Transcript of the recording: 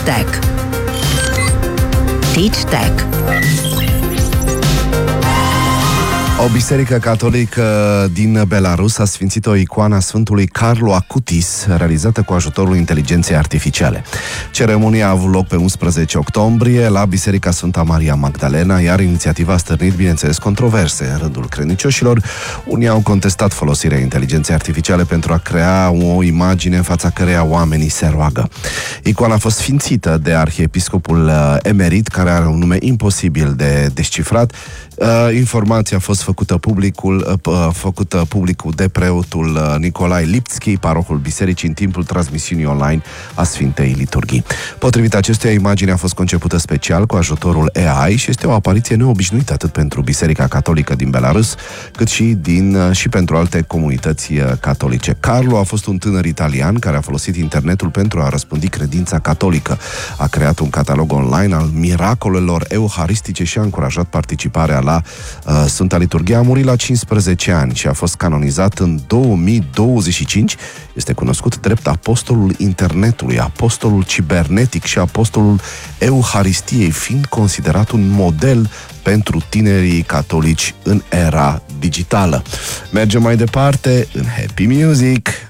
Tech. Teach Tech. O biserică catolică din Belarus a sfințit o icoană a Sfântului Carlo Acutis, realizată cu ajutorul inteligenței artificiale. Ceremonia a avut loc pe 11 octombrie la Biserica Sfânta Maria Magdalena, iar inițiativa a stârnit, bineînțeles, controverse în rândul credincioșilor. Unii au contestat folosirea inteligenței artificiale pentru a crea o imagine în fața căreia oamenii se roagă. Icoana a fost sfințită de arhiepiscopul emerit, care are un nume imposibil de descifrat. Informația a fost făcută publicul de preotul Nicolae Lipski, parohul bisericii, în timpul transmisiunii online a Sfintei Liturghii. Potrivit acestuia, imaginea a fost concepută special cu ajutorul AI și este o apariție neobișnuită atât pentru Biserica Catolică din Belarus, cât și pentru alte comunități catolice. Carlo a fost un tânăr italian care a folosit internetul pentru a răspândi credința catolică. A creat un catalog online al miracolelor euharistice și a încurajat participarea la Sfânta Liturghie. A murit la 15 ani și a fost canonizat în 2025. Este cunoscut drept apostolul internetului, apostolul cibernetic și apostolul Euharistiei, fiind considerat un model pentru tinerii catolici în era digitală. Mergem mai departe în Happy Music.